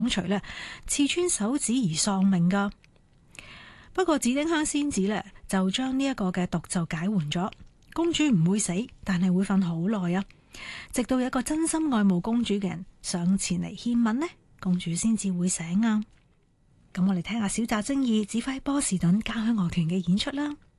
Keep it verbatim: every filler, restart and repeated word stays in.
除咧刺穿手指而喪命噶。不過紫丁香仙子咧就將呢一個嘅毒就解緩咗，公主唔會死，但係會瞓好耐啊，直到有一個真心愛慕公主嘅人上前嚟獻吻呢，公主先至會醒啊。咁我哋聽下小澤征爾指揮波士頓交響樂團嘅演出啦。